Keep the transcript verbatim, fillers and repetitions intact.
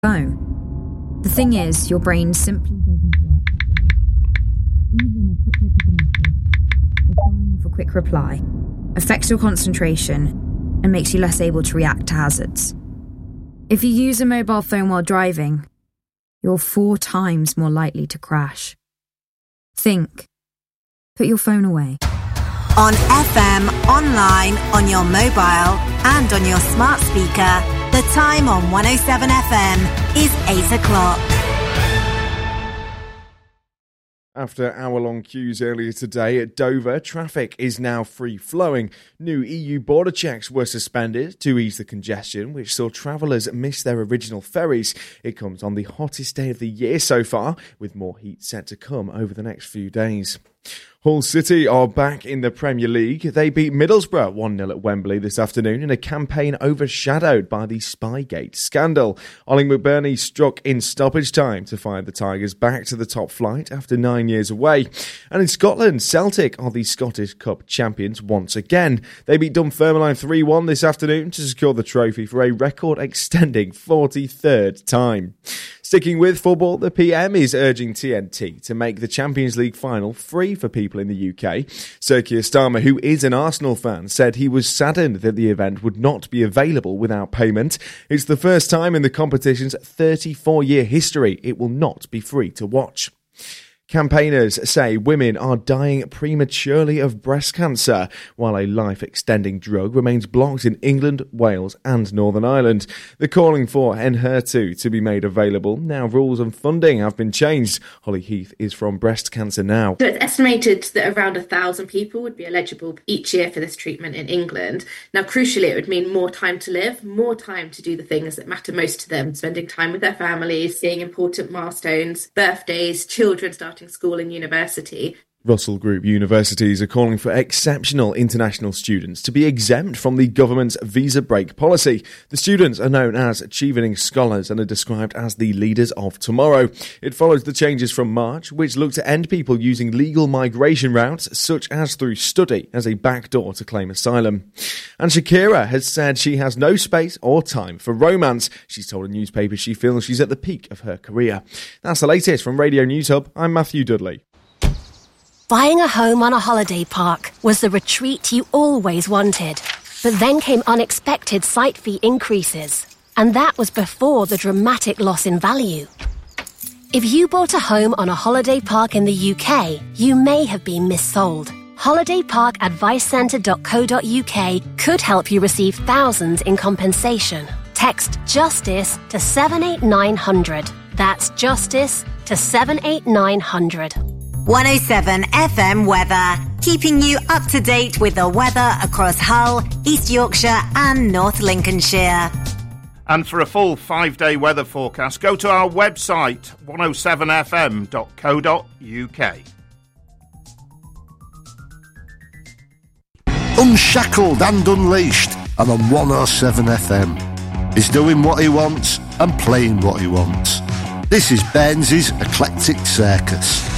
phone. The thing is, your brain simply doesn't work that way. Even a quick look at a message, or firing off a quick reply, affects your concentration and makes you less able to react to hazards. If you use a mobile phone while driving, you're four times more likely to crash. Think. Put your phone away. On F M, online, on your mobile, and on your smart speaker, the time on one oh seven F M is eight o'clock. After hour-long queues earlier today at Dover, traffic is now free-flowing. New E U border checks were suspended to ease the congestion, which saw travellers miss their original ferries. It comes on the hottest day of the year so far, with more heat set to come over the next few days. Hull City are back in the Premier League. They beat Middlesbrough one nil at Wembley this afternoon in a campaign overshadowed by the Spygate scandal. Ollie McBurney struck in stoppage time to find the Tigers back to the top flight after nine years away. And in Scotland, Celtic are the Scottish Cup champions once again. They beat Dunfermline three one this afternoon to secure the trophy for a record-extending forty-third time. Sticking with football, the P M is urging T N T to make the Champions League final free for people in the U K. Sir Keir Starmer, who is an Arsenal fan, said he was saddened that the event would not be available without payment. It's the first time in the competition's thirty-four-year history it will not be free to watch. Campaigners say women are dying prematurely of breast cancer, while a life-extending drug remains blocked in England, Wales and Northern Ireland. They're calling for Enhertu to be made available. Now rules and funding have been changed. Holly Heath is from Breast Cancer Now. So it's estimated that around a thousand people would be eligible each year for this treatment in England. Now, crucially, it would mean more time to live, more time to do the things that matter most to them, spending time with their families, seeing important milestones, birthdays, children starting school and university. Russell Group universities are calling for exceptional international students to be exempt from the government's visa break policy. The students are known as Achieving Scholars and are described as the leaders of tomorrow. It follows the changes from March, which look to end people using legal migration routes, such as through study, as a backdoor to claim asylum. And Shakira has said she has no space or time for romance. She's told a newspaper she feels she's at the peak of her career. That's the latest from Radio News Hub. I'm Matthew Dudley. Buying a home on a holiday park was the retreat you always wanted. But then came unexpected site fee increases. And that was before the dramatic loss in value. If you bought a home on a holiday park in the U K, you may have been missold. holiday park advice centre dot co dot uk could help you receive thousands in compensation. Text JUSTICE to seven eight nine hundred. That's JUSTICE to seven eight nine hundred. one oh seven F M weather, keeping you up to date with the weather across Hull, East Yorkshire and North Lincolnshire. And for a full five-day weather forecast, go to our website, one oh seven f m dot co dot uk. Unshackled and unleashed, and on one oh seven F M. He's doing what he wants and playing what he wants. This is Baines's Eclectic Circus.